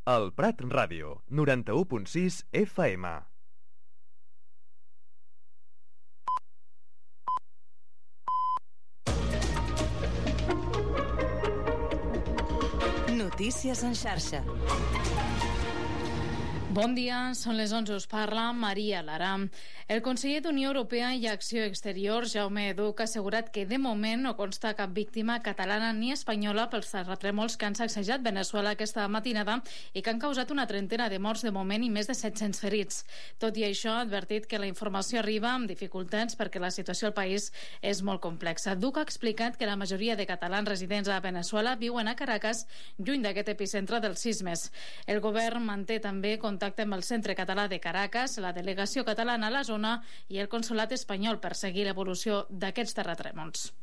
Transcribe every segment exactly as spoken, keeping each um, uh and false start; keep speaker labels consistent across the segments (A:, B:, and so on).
A: El Prat Ràdio, noranta-u punt sis F M.
B: Notícies en xarxa.
C: Bon dia, són les onze, us parla Maria Lara. El conseller d'Unió Europea i Acció Exterior, Jaume Duch, ha assegurat que de moment no consta cap víctima catalana ni espanyola pels terratrèmols que han sacsejat Veneçuela aquesta matinada i que han causat una trentena de morts de moment i més de set-cents ferits. Tot i això, ha advertit que la informació arriba amb dificultats perquè la situació al país és molt complexa. Duch ha explicat que la majoria de catalans residents a Veneçuela viuen a Caracas, lluny d'aquest epicentre dels sismes. El govern manté també contacte contacte amb el Centre Català de Caracas, la delegació catalana a la zona i el consolat espanyol per seguir l'evolució d'aquests terratrèmols.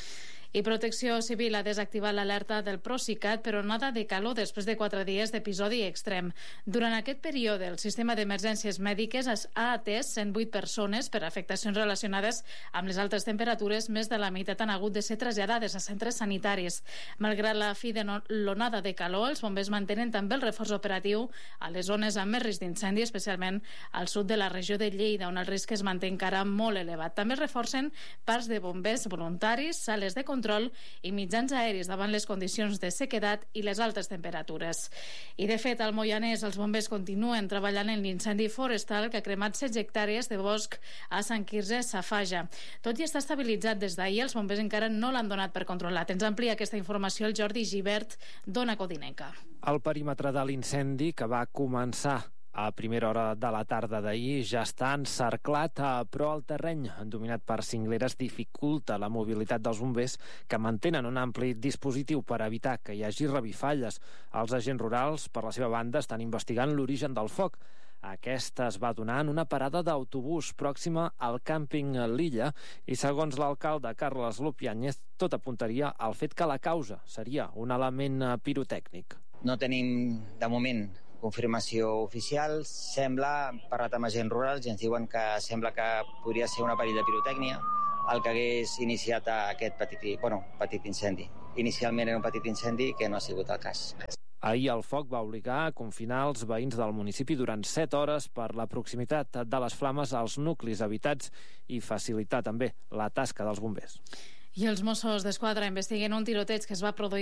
C: I Protecció Civil ha desactivat l'alerta del Procicat per onada de calor després de quatre dies d'episodi extrem. Durant aquest període, el sistema d'emergències mèdiques ha atès cent vuit persones per afectacions relacionades amb les altes temperatures. Més de la meitat han hagut de ser traslladades a centres sanitaris. Malgrat la fi de l'onada de calor, els bombers mantenen també el reforç operatiu a les zones amb més risc d'incendi, especialment al sud de la regió de Lleida, on el risc es manté encara molt elevat. També es reforcen parcs de bombers voluntaris, sales de control i mitjans aeris davant les condicions de sequedat i les altes temperatures. I de fet, al Moianès els bombers continuen treballant en l'incendi forestal que ha cremat setze hectàrees de bosc a Sant Quirze Safaja. Tot i estar estabilitzat des d'ahir, els bombers encara no l'han donat per controlat. Ens amplia aquesta informació el Jordi Gibert, d'Ona Codinenca.
D: El perímetre de l'incendi, que va començar a primera hora de la tarda d'ahir, ja està encerclat, però el terreny dominat per cingleres dificulta la mobilitat dels bombers, que mantenen un ampli dispositiu per evitar que hi hagi revifalles. Els agents rurals, per la seva banda, estan investigant l'origen del foc. Aquesta es va donar en una parada d'autobús pròxima al càmping L'Illa i, segons l'alcalde Carles Lupiáñez, tot apuntaria al fet que la causa seria un element pirotècnic.
E: No tenim, de moment, confirmació oficial. Sembla, he parlat amb agents rurals i ens diuen que sembla que podria ser un aparell de pirotècnia el que hagués iniciat aquest petit, bueno, petit incendi. Inicialment era un petit incendi que no ha sigut el cas.
D: Ahir el foc va obligar a confinar els veïns del municipi durant set hores per la proximitat de les flames als nuclis habitats i facilitar també la tasca dels bombers.
C: I els Mossos d'Esquadra investiguen un tiroteig que es va produir